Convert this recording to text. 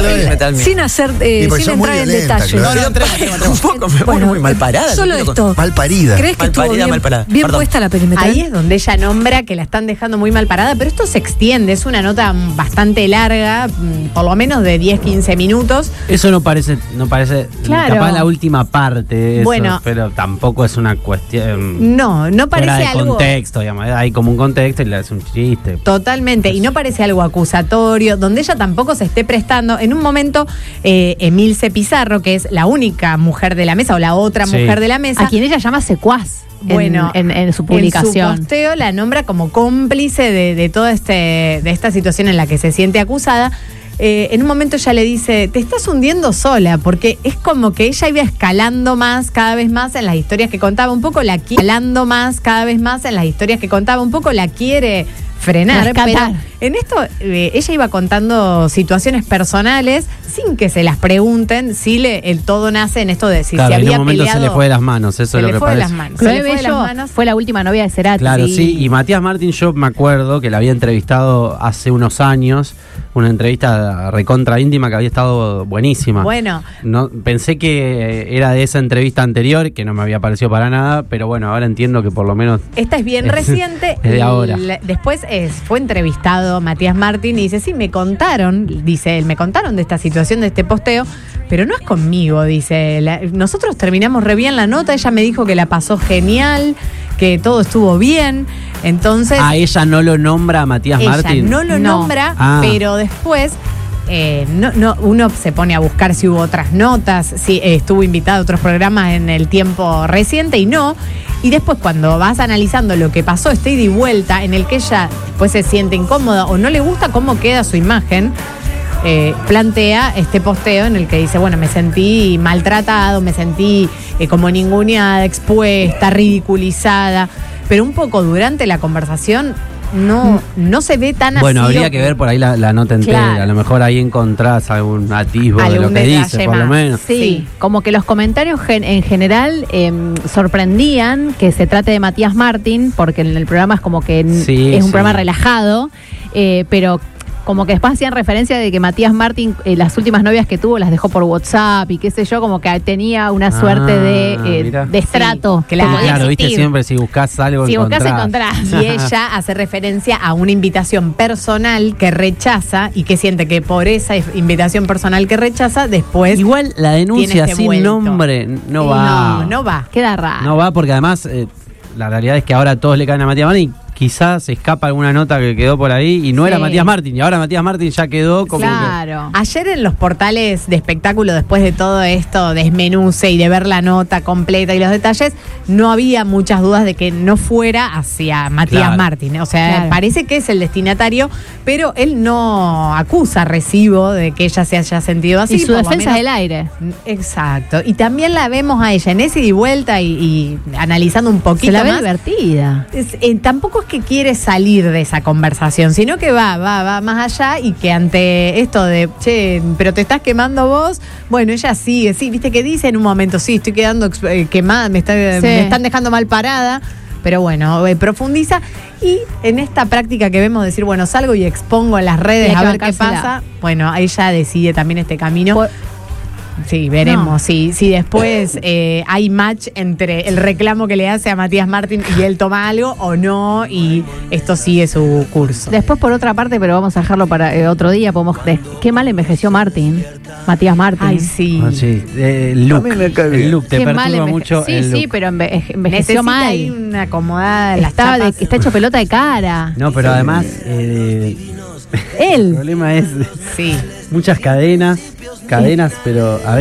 sin hacer, sin entrar en detalle. No, un poco, me pone muy mal parada. Solo esto. Mal parida. ¿Crees que estuvo bien puesta la perimetral? Ahí es donde ella nombra que la están dejando muy mal parada, pero esto se extiende, es una nota bastante larga, por lo menos de 10-15 minutos. Eso no parece Claro. capaz la última parte, eso, Bueno, pero tampoco es una cuestión. No parece fuera de algo. Contexto, digamos, hay como un contexto y le hace un chiste. Totalmente, y no parece algo acusatorio, donde ella tampoco se esté prestando. En un momento, Emilce Pizarro, que es la única mujer de la mesa, o la otra mujer de la mesa, a quien ella llama secuaz. Bueno, en su publicación. En su posteo la nombra como cómplice de toda de esta situación en la que se siente acusada. En un momento ella le dice, te estás hundiendo sola, porque es como que ella iba escalando más, cada vez más en las historias que contaba, un poco la quiere frenar, pero en esto ella iba contando situaciones personales sin que se las pregunten si el todo nace en esto de si Claro, se había en un momento peleado. se le fue de las manos, eso es lo que parece. Chloe Bello fue la última novia de Cerati. Claro, sí, y Matías Martín, yo me acuerdo que la había entrevistado hace unos años, una entrevista recontra íntima que había estado buenísima. Bueno. No, pensé que era de esa entrevista anterior, que no me había parecido para nada, pero bueno, ahora entiendo que por lo menos... Esta es bien reciente. Es de ahora. Después fue entrevistado Matías Martín y dice, sí, me contaron de esta situación, de este posteo, pero no es conmigo, dice. Nosotros terminamos re bien la nota, ella me dijo que la pasó genial, que todo estuvo bien, entonces... ella no lo nombra a Matías Martín. Ella no lo nombra, pero después... uno se pone a buscar si hubo otras notas, si estuvo invitado a otros programas en el tiempo reciente y después cuando vas analizando lo que pasó, ida y vuelta, en el que ella después se siente incómoda o no le gusta cómo queda su imagen, plantea este posteo en el que dice, bueno, me sentí maltratado, me sentí como ninguneada, expuesta, ridiculizada, pero un poco durante la conversación no se ve tan así. Bueno, habría que ver por ahí la nota entera. Claro. A lo mejor ahí encontrás algún atisbo de lo que dice, por lo menos. Sí, como que los comentarios en general sorprendían que se trate de Matías Martín, porque en el programa es como que es un programa relajado, pero como que después hacían referencia de que Matías Martín, las últimas novias que tuvo las dejó por WhatsApp y qué sé yo, como que tenía una suerte de estrato. Sí, claro, viste, siempre si buscás algo encontrás. Y ella hace referencia a una invitación personal que rechaza y que siente que por esa invitación personal que rechaza, después... Igual la denuncia sin vuelto. Nombre no va. No va. Queda raro. No va porque además la realidad es que ahora todos le caen a Matías Martín. Quizás se escapa alguna nota que quedó por ahí y no era Matías Martín, y ahora Matías Martín ya quedó como Claro. Ayer en los portales de espectáculo, después de todo esto desmenuce y de ver la nota completa y los detalles, no había muchas dudas de que no fuera hacia Matías Martín. O sea, parece que es el destinatario, pero él no acusa recibo de que ella se haya sentido así. Y su defensa es del aire. Exacto. Y también la vemos a ella en ese ida y vuelta y analizando un poquito más. Se la ve más divertida. Tampoco es que quiere salir de esa conversación, sino que va más allá y que ante esto de, che, pero te estás quemando vos, bueno, ella sigue, viste que dice en un momento, estoy quedando quemada, me están dejando mal parada, pero bueno, profundiza y en esta práctica que vemos decir, bueno, salgo y expongo en las redes a ver qué pasa, bueno, ella decide también este camino. Sí, veremos si después hay match entre el reclamo que le hace a Matías Martín y él toma algo o no, y esto sigue su curso. Después, por otra parte, pero vamos a dejarlo para otro día, qué mal envejeció Matías Martín. Ay, sí. El look te perturba mucho. Sí, pero envejeció mal. Hay una acomodada, está hecho pelota de cara. No, pero además él. El problema es muchas cadenas, pero a